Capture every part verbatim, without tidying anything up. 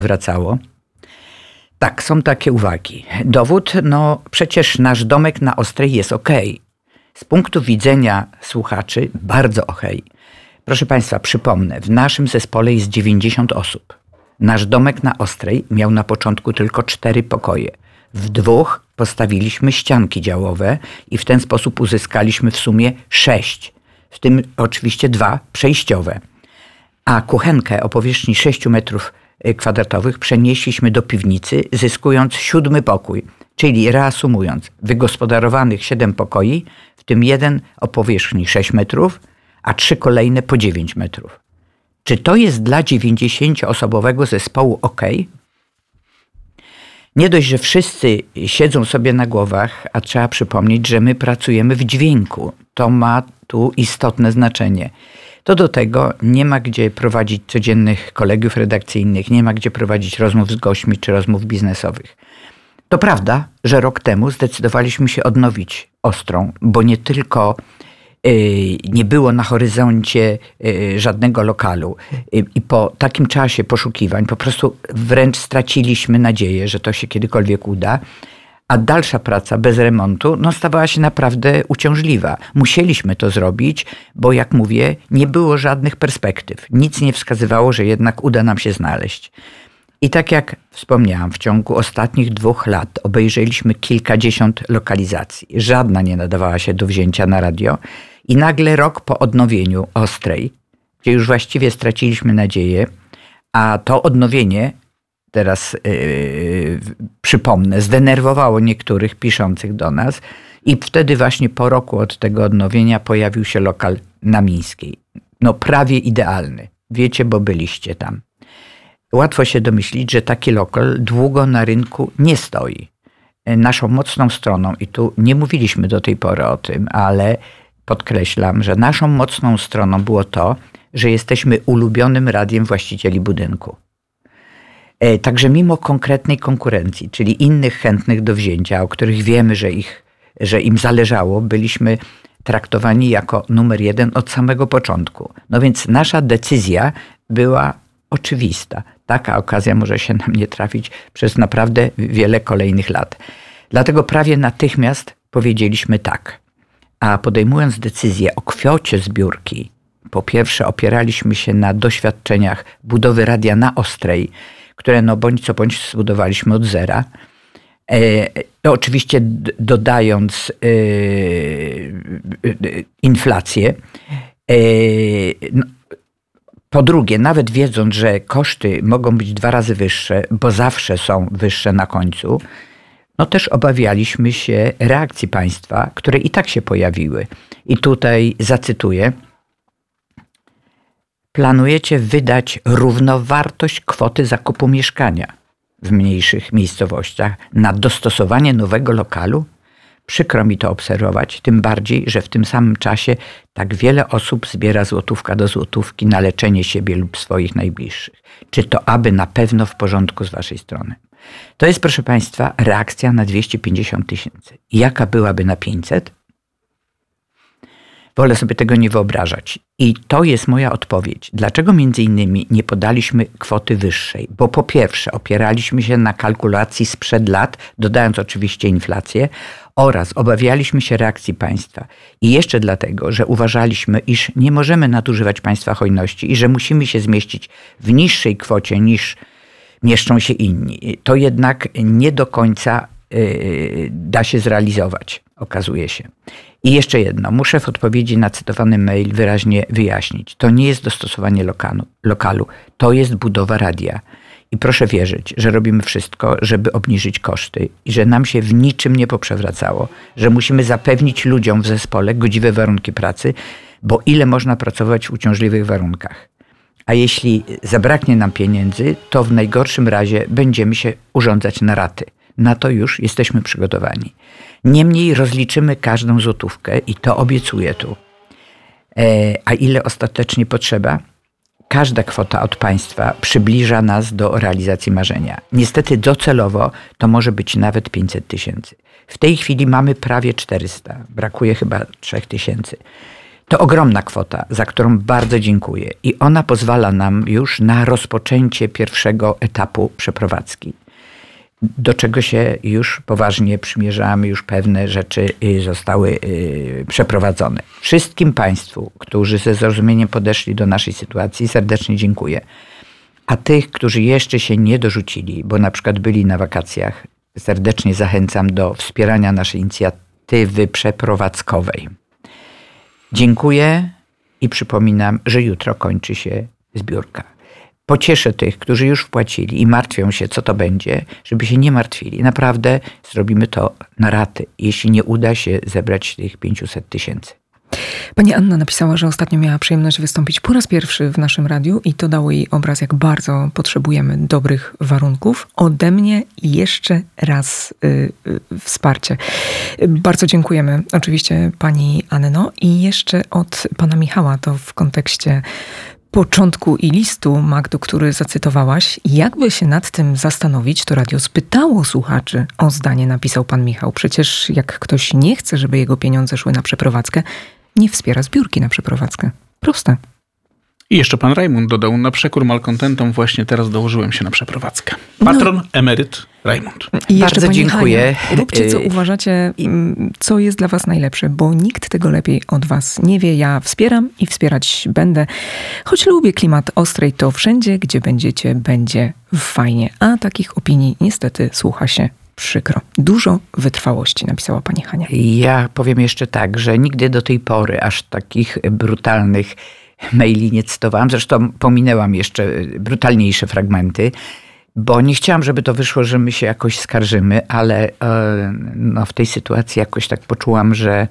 wracało. Tak, są takie uwagi. Dowód, no przecież nasz domek na Ostrej jest okej. Z punktu widzenia słuchaczy bardzo okej. Proszę Państwa, przypomnę, w naszym zespole jest dziewięćdziesiąt osób. Nasz domek na Ostrej miał na początku tylko cztery pokoje. W dwóch postawiliśmy ścianki działowe i w ten sposób uzyskaliśmy w sumie sześć. W tym oczywiście dwa przejściowe. A kuchenkę o powierzchni sześciu metrów kwadratowych przenieśliśmy do piwnicy, zyskując siódmy pokój. Czyli reasumując, wygospodarowanych siedem pokoi, w tym jeden o powierzchni sześć metrów, a trzy kolejne po dziewięć metrów. Czy to jest dla dziewięćdziesięcioosobowego zespołu ok? Nie dość, że wszyscy siedzą sobie na głowach, a trzeba przypomnieć, że my pracujemy w dźwięku. To ma tu istotne znaczenie. To do tego nie ma gdzie prowadzić codziennych kolegiów redakcyjnych, nie ma gdzie prowadzić rozmów z gośćmi czy rozmów biznesowych. To prawda, że rok temu zdecydowaliśmy się odnowić Ostrą, bo nie tylko y, nie było na horyzoncie y, żadnego lokalu y, i po takim czasie poszukiwań po prostu wręcz straciliśmy nadzieję, że to się kiedykolwiek uda, a dalsza praca bez remontu no, stawała się naprawdę uciążliwa. Musieliśmy to zrobić, bo jak mówię, nie było żadnych perspektyw. Nic nie wskazywało, że jednak uda nam się znaleźć. I tak jak wspomniałam, w ciągu ostatnich dwóch lat obejrzeliśmy kilkadziesiąt lokalizacji. Żadna nie nadawała się do wzięcia na radio. I nagle rok po odnowieniu Ostrej, gdzie już właściwie straciliśmy nadzieję, a to odnowienie, teraz yy, przypomnę, zdenerwowało niektórych piszących do nas i wtedy właśnie po roku od tego odnowienia pojawił się lokal na Mińskiej. No prawie idealny. Wiecie, bo byliście tam. Łatwo się domyślić, że taki lokal długo na rynku nie stoi. Naszą mocną stroną, i tu nie mówiliśmy do tej pory o tym, ale podkreślam, że naszą mocną stroną było to, że jesteśmy ulubionym radiem właścicieli budynku. Także mimo konkretnej konkurencji, czyli innych chętnych do wzięcia, o których wiemy, że, ich, że im zależało, byliśmy traktowani jako numer jeden od samego początku. No więc nasza decyzja była oczywista. Taka okazja może się nam nie trafić przez naprawdę wiele kolejnych lat. Dlatego prawie natychmiast powiedzieliśmy tak. A podejmując decyzję o kwocie zbiórki, po pierwsze opieraliśmy się na doświadczeniach budowy radia na Ostrej, które no bądź co bądź zbudowaliśmy od zera. E, no oczywiście d- dodając e, e, inflację. E, no, Po drugie, nawet wiedząc, że koszty mogą być dwa razy wyższe, bo zawsze są wyższe na końcu, no też obawialiśmy się reakcji państwa, które i tak się pojawiły. I tutaj zacytuję. Planujecie wydać równowartość kwoty zakupu mieszkania w mniejszych miejscowościach na dostosowanie nowego lokalu? Przykro mi to obserwować, tym bardziej, że w tym samym czasie tak wiele osób zbiera złotówka do złotówki na leczenie siebie lub swoich najbliższych. Czy to aby na pewno w porządku z waszej strony? To jest, proszę Państwa, reakcja na dwieście pięćdziesiąt tysięcy. Jaka byłaby na pięćset? Wolę sobie tego nie wyobrażać. I to jest moja odpowiedź. Dlaczego między innymi nie podaliśmy kwoty wyższej? Bo po pierwsze opieraliśmy się na kalkulacji sprzed lat, dodając oczywiście inflację, oraz obawialiśmy się reakcji państwa. I jeszcze dlatego, że uważaliśmy, iż nie możemy nadużywać państwa hojności i że musimy się zmieścić w niższej kwocie niż mieszczą się inni. To jednak nie do końca yy, da się zrealizować, okazuje się. I jeszcze jedno, muszę w odpowiedzi na cytowany mail wyraźnie wyjaśnić. To nie jest dostosowanie lokalu, lokalu, to jest budowa radia. I proszę wierzyć, że robimy wszystko, żeby obniżyć koszty i że nam się w niczym nie poprzewracało, że musimy zapewnić ludziom w zespole godziwe warunki pracy, bo ile można pracować w uciążliwych warunkach. A jeśli zabraknie nam pieniędzy, to w najgorszym razie będziemy się urządzać na raty. Na to już jesteśmy przygotowani. Niemniej rozliczymy każdą złotówkę i to obiecuję tu. E, a ile ostatecznie potrzeba? Każda kwota od państwa przybliża nas do realizacji marzenia. Niestety docelowo to może być nawet pięćset tysięcy. W tej chwili mamy prawie czterysta. Brakuje chyba trzy tysiące. To ogromna kwota, za którą bardzo dziękuję. I ona pozwala nam już na rozpoczęcie pierwszego etapu przeprowadzki, do czego się już poważnie przymierzamy, już pewne rzeczy zostały przeprowadzone. Wszystkim Państwu, którzy ze zrozumieniem podeszli do naszej sytuacji, serdecznie dziękuję. A tych, którzy jeszcze się nie dorzucili, bo na przykład byli na wakacjach, serdecznie zachęcam do wspierania naszej inicjatywy przeprowadzkowej. Dziękuję i przypominam, że jutro kończy się zbiórka. Pocieszę tych, którzy już wpłacili i martwią się, co to będzie, żeby się nie martwili. Naprawdę zrobimy to na raty, jeśli nie uda się zebrać tych pięćset tysięcy. Pani Anna napisała, że ostatnio miała przyjemność wystąpić po raz pierwszy w naszym radiu i to dało jej obraz, jak bardzo potrzebujemy dobrych warunków. Ode mnie jeszcze raz y, y, wsparcie. Bardzo dziękujemy oczywiście pani Anno i jeszcze od pana Michała, to w kontekście początku i listu, Magdo, który zacytowałaś. Jakby się nad tym zastanowić, to radio spytało słuchaczy o zdanie, napisał pan Michał. Przecież jak ktoś nie chce, żeby jego pieniądze szły na przeprowadzkę, nie wspiera zbiórki na przeprowadzkę. Proste. I jeszcze pan Rajmund dodał, na przekór malkontentom właśnie teraz dołożyłem się na przeprowadzkę. Patron, no. Emeryt Rajmund. I jeszcze bardzo dziękuję. Hania, róbcie co uważacie, co jest dla was najlepsze, bo nikt tego lepiej od was nie wie. Ja wspieram i wspierać będę, choć lubię klimat ostrej, to wszędzie, gdzie będziecie, będzie fajnie. A takich opinii niestety słucha się przykro. Dużo wytrwałości, napisała pani Hania. Ja powiem jeszcze tak, że nigdy do tej pory aż takich brutalnych maili nie cytowałam. Zresztą pominęłam jeszcze brutalniejsze fragmenty, bo nie chciałam, żeby to wyszło, że my się jakoś skarżymy, ale no, w tej sytuacji jakoś tak poczułam, że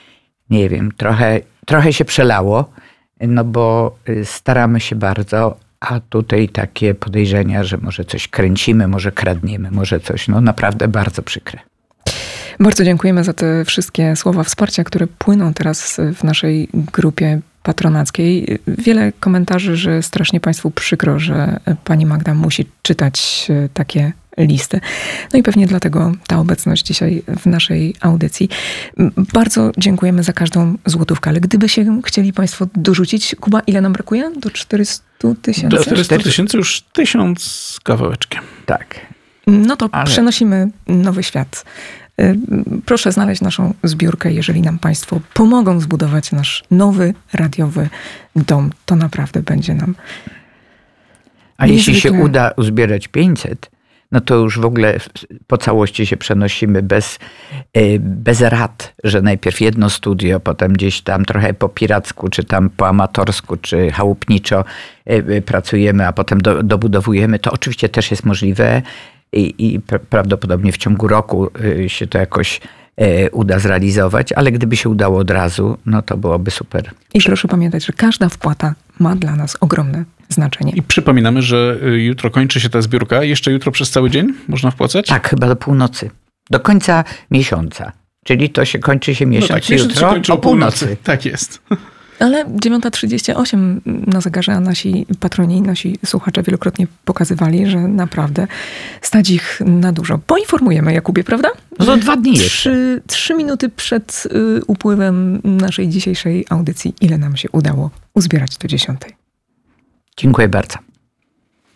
nie wiem, trochę, trochę się przelało, no bo staramy się bardzo, a tutaj takie podejrzenia, że może coś kręcimy, może kradniemy, może coś, no naprawdę bardzo przykre. Bardzo dziękujemy za te wszystkie słowa wsparcia, które płyną teraz w naszej grupie patronackiej. Wiele komentarzy, że strasznie państwu przykro, że pani Magda musi czytać takie listy. No i pewnie dlatego ta obecność dzisiaj w naszej audycji. Bardzo dziękujemy za każdą złotówkę, ale gdyby się chcieli państwo dorzucić, Kuba, ile nam brakuje? Do czterystu tysięcy? Do czterystu tysięcy już tysiąc z kawałeczkiem. Tak. No to ale... przenosimy nowy świat. Proszę znaleźć naszą zbiórkę, jeżeli nam państwo pomogą zbudować nasz nowy radiowy dom. To naprawdę będzie nam A niezwykle... jeśli się uda uzbierać pięćset, no to już w ogóle po całości się przenosimy bez, bez rad, że najpierw jedno studio, potem gdzieś tam trochę po piracku, czy tam po amatorsku, czy chałupniczo pracujemy, a potem do, dobudowujemy. To oczywiście też jest możliwe. I, i prawdopodobnie w ciągu roku się to jakoś uda zrealizować, ale gdyby się udało od razu, no to byłoby super. I proszę pamiętać, że każda wpłata ma dla nas ogromne znaczenie. I przypominamy, że jutro kończy się ta zbiórka. Jeszcze jutro przez cały dzień można wpłacać? Tak, chyba do północy. Do końca miesiąca. Czyli to się kończy się miesiąc no tak, miesiąc jutro się kończy o północy. północy. Tak jest. Ale dziewiąta trzydzieści osiem na zegarze, a nasi patroni, nasi słuchacze wielokrotnie pokazywali, że naprawdę stać ich na dużo. Poinformujemy, Jakubie, prawda? No to dwa dni jeszcze. Trzy, trzy minuty przed y, upływem naszej dzisiejszej audycji. Ile nam się udało uzbierać do dziesiątej? Dziękuję bardzo.